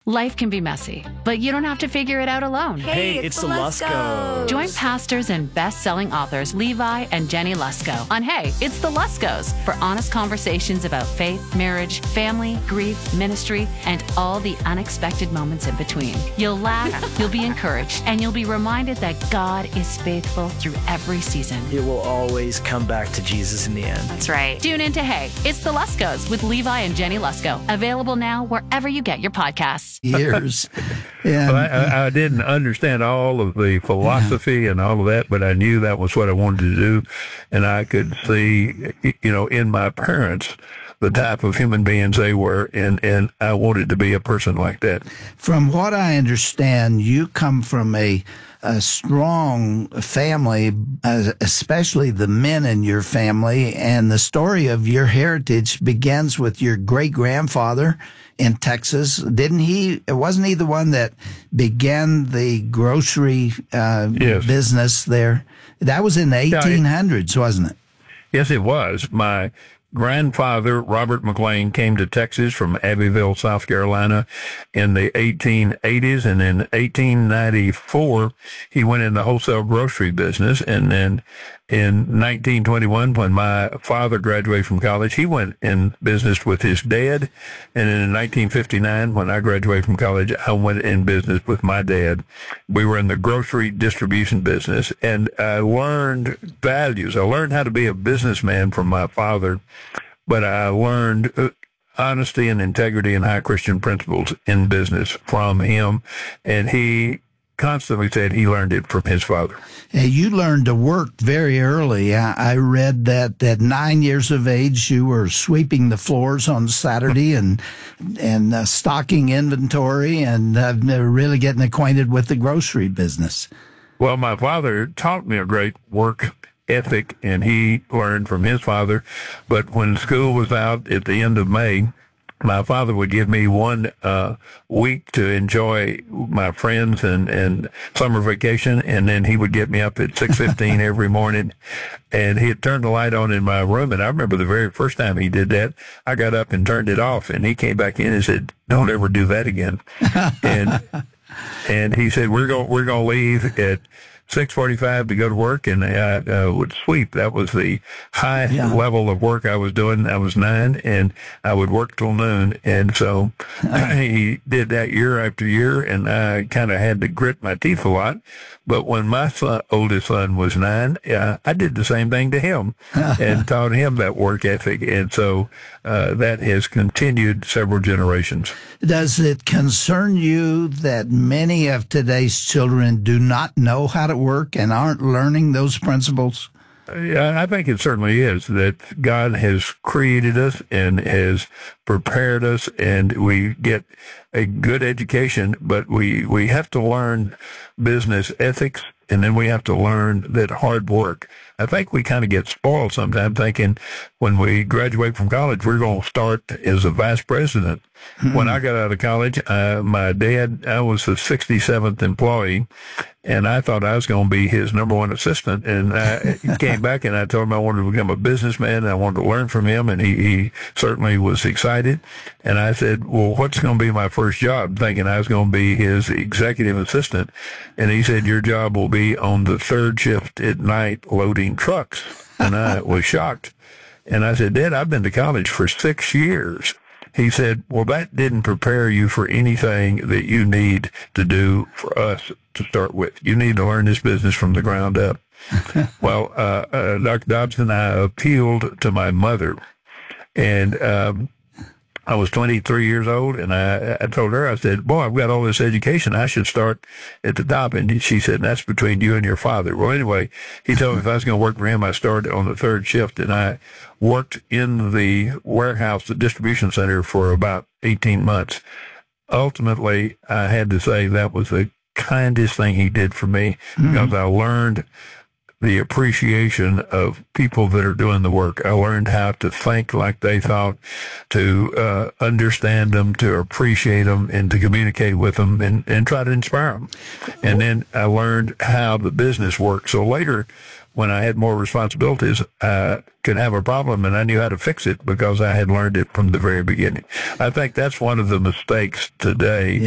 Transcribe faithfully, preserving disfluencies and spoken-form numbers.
Life can be messy, but you don't have to figure it out alone. Hey, it's, it's the Luskos. Join pastors and best-selling authors Levi and Jenny Lusko on Hey, It's the Luskos for honest conversations about faith, marriage, family, grief, ministry, and all the unexpected moments in between. You'll laugh, you'll be encouraged, and you'll be reminded that God is faithful through every season. It will always come back to Jesus in the end. That's right. Tune in to Hey, It's the Luskos with Levi and Jenny Lusko. Available now wherever you get your podcasts. Years. And, well, I, I didn't understand all of the philosophy yeah. and all of that, but I knew that was what I wanted to do. And I could see, you know, in my parents, the type of human beings they were, and, and I wanted to be a person like that. From what I understand, you come from a, a strong family, uh, especially the men in your family, and the story of your heritage begins with your great-grandfather in Texas. Didn't he, wasn't he the one that began the grocery uh, yes. business there? That was in the eighteen hundreds, yeah, it, wasn't it? Yes, it was. My grandfather, Robert McLean, came to Texas from Abbeville, South Carolina in the eighteen eighties, and in eighteen ninety-four, he went in the wholesale grocery business, and then in nineteen twenty-one, when my father graduated from college, he went in business with his dad, and in nineteen fifty-nine, when I graduated from college, I went in business with my dad. We were in the grocery distribution business, and I learned values. I learned how to be a businessman from my father, but I learned honesty and integrity and high Christian principles in business from him, and he constantly said he learned it from his father. Hey, you learned to work very early. I, I read that at nine years of age, you were sweeping the floors on Saturday and and uh, stocking inventory and uh, really getting acquainted with the grocery business. Well, my father taught me a great work ethic, and he learned from his father. But when school was out at the end of May, my father would give me one uh, week to enjoy my friends and, and summer vacation, and then he would get me up at six fifteen every morning, and he'd turn the light on in my room. And I remember the very first time he did that, I got up and turned it off, and he came back in and said, "Don't ever do that again." and and he said, "We're going we're going to leave at six forty-five to go to work," and I uh, would sweep. That was the high yeah. level of work I was doing. I was nine, and I would work till noon. And so he did that year after year, and I kind of had to grit my teeth a lot. But when my son, oldest son was nine, uh, I did the same thing to him and taught him that work ethic. And so uh, that has continued several generations. Does it concern you that many of today's children do not know how to work and aren't learning those principles? Yeah, I think it certainly is that God has created us and has prepared us, and we get a good education, but we, we have to learn business ethics, and then we have to learn that hard work. I think we kind of get spoiled sometimes thinking when we graduate from college, we're going to start as a vice president. Mm-hmm. When I got out of college, uh, my dad, I was the sixty-seventh employee, and I thought I was going to be his number one assistant. And I came back and I told him I wanted to become a businessman and I wanted to learn from him. And he, he certainly was excited. And I said, "Well, what's going to be my first job?" Thinking I was going to be his executive assistant. And he said, "Your job will be on the third shift at night loading trucks." And I was shocked. And I said, "Dad, I've been to college for six years. He said, "Well, that didn't prepare you for anything that you need to do for us to start with. You need to learn this business from the ground up." Well, uh, uh, Doctor Dobson, I appealed to my mother, and um, I was twenty-three years old, and I, I told her, I said, "Boy, I've got all this education. I should start at the top." And she said, "That's between you and your father." Well, anyway, he told me if I was going to work for him, I started on the third shift, and I worked in the warehouse, the distribution center, for about eighteen months. Ultimately, I had to say that was the kindest thing he did for me, mm-hmm. because I learned the appreciation of people that are doing the work. I learned how to think like they thought, to uh, understand them, to appreciate them, and to communicate with them, and, and try to inspire them. And then I learned how the business works. So later, when I had more responsibilities, I could have a problem, and I knew how to fix it because I had learned it from the very beginning. I think that's one of the mistakes today